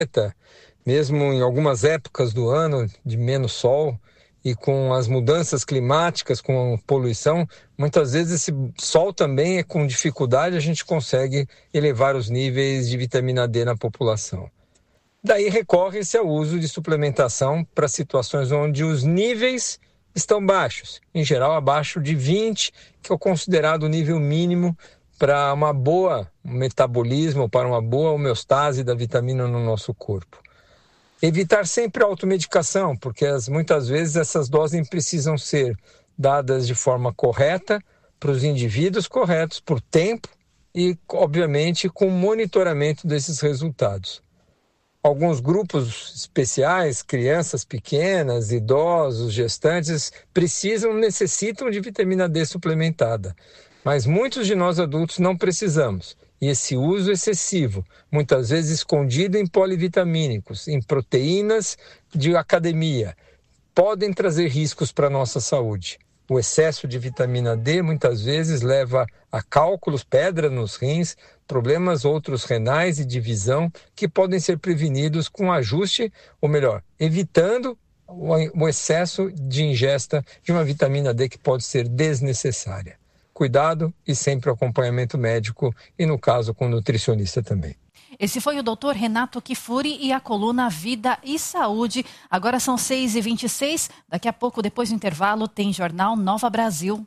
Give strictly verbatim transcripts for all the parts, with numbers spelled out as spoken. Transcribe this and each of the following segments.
mesmo em algumas épocas do ano de menos sol e com as mudanças climáticas, com a poluição, muitas vezes esse sol também é com dificuldade, a gente consegue elevar os níveis de vitamina D na população. Daí recorre-se ao uso de suplementação para situações onde os níveis estão baixos, em geral abaixo de vinte, que é o considerado nível mínimo para uma boa metabolismo, para uma boa homeostase da vitamina no nosso corpo. Evitar sempre a automedicação, porque as, muitas vezes essas doses precisam ser dadas de forma correta, para os indivíduos corretos, por tempo e, obviamente, com monitoramento desses resultados. Alguns grupos especiais, crianças pequenas, idosos, gestantes, precisam, necessitam de vitamina D suplementada. Mas muitos de nós adultos não precisamos. E esse uso excessivo, muitas vezes escondido em polivitamínicos, em proteínas de academia, podem trazer riscos para a nossa saúde. O excesso de vitamina D muitas vezes leva a cálculos, pedra nos rins, problemas outros renais e de visão que podem ser prevenidos com ajuste, ou melhor, evitando o excesso de ingesta de uma vitamina D que pode ser desnecessária. Cuidado e sempre acompanhamento médico e, no caso, com nutricionista também. Esse foi o doutor Renato Kifuri e a coluna Vida e Saúde. Agora são seis e vinte e seis. Daqui a pouco, depois do intervalo, tem Jornal Nova Brasil.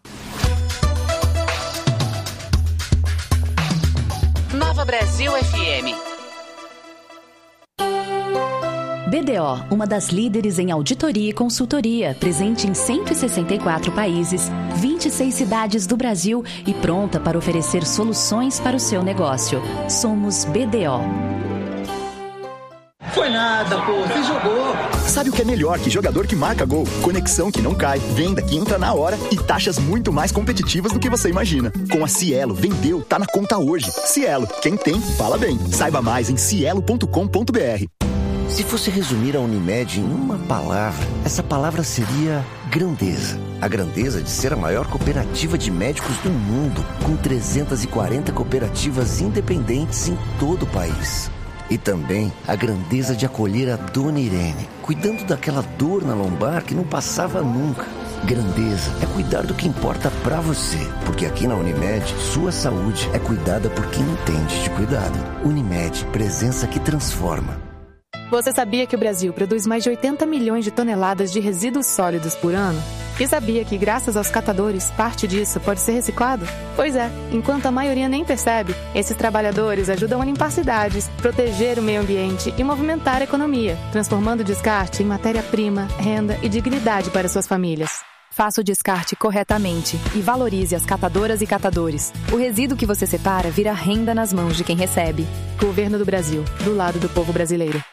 Nova Brasil F M. B D O, uma das líderes em auditoria e consultoria, presente em cento e sessenta e quatro países, vinte e seis cidades do Brasil e pronta para oferecer soluções para o seu negócio. Somos B D O. Foi nada, pô, você jogou. Sabe o que é melhor que jogador que marca gol? Conexão que não cai, venda que entra na hora e taxas muito mais competitivas do que você imagina. Com a Cielo, vendeu, tá na conta hoje. Cielo, quem tem, fala bem. Saiba mais em cielo ponto com ponto b r. Se fosse resumir a Unimed em uma palavra, essa palavra seria grandeza. A grandeza de ser a maior cooperativa de médicos do mundo, com trezentas e quarenta cooperativas independentes em todo o país. E também a grandeza de acolher a Dona Irene, cuidando daquela dor na lombar que não passava nunca. Grandeza é cuidar do que importa pra você, porque aqui na Unimed, sua saúde é cuidada por quem entende de cuidado. Unimed, presença que transforma. Você sabia que o Brasil produz mais de oitenta milhões de toneladas de resíduos sólidos por ano? E sabia que, graças aos catadores, parte disso pode ser reciclado? Pois é, enquanto a maioria nem percebe, esses trabalhadores ajudam a limpar cidades, proteger o meio ambiente e movimentar a economia, transformando o descarte em matéria-prima, renda e dignidade para suas famílias. Faça o descarte corretamente e valorize as catadoras e catadores. O resíduo que você separa vira renda nas mãos de quem recebe. Governo do Brasil, do lado do povo brasileiro.